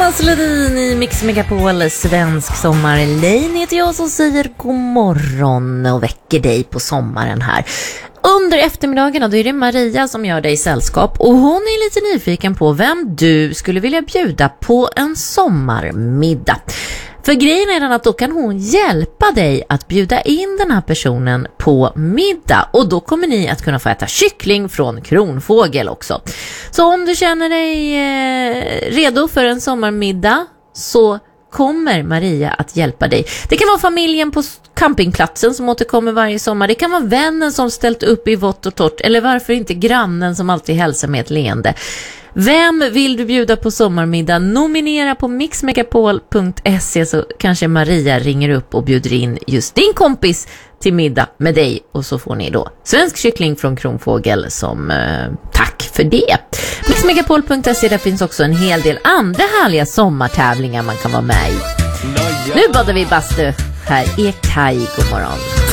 Jonas Ledin i Mix Megapol, svensk sommar. Elaine heter jag som säger god morgon och väcker dig på sommaren här. Under eftermiddagen då är det Maria som gör dig sällskap och hon är lite nyfiken på vem du skulle vilja bjuda på en sommarmiddag. För grejen är den att då kan hon hjälpa dig att bjuda in den här personen på middag. Och då kommer ni att kunna få äta kyckling från Kronfågel också. Så om du känner dig redo för en sommarmiddag så kommer Maria att hjälpa dig. Det kan vara familjen på campingplatsen som återkommer varje sommar. Det kan vara vännen som ställt upp i vått och torrt. Eller varför inte grannen som alltid hälsar med ett leende. Vem vill du bjuda på sommarmiddag? Nominera på mixmegapol.se så kanske Maria ringer upp och bjuder in just din kompis till middag med dig. Och så får ni då svensk kyckling från Kronfågel som tack för det. Mixmegapol.se, där finns också en hel del andra härliga sommartävlingar man kan vara med i. Nu badar vi bastu. Här är Kai, god morgon.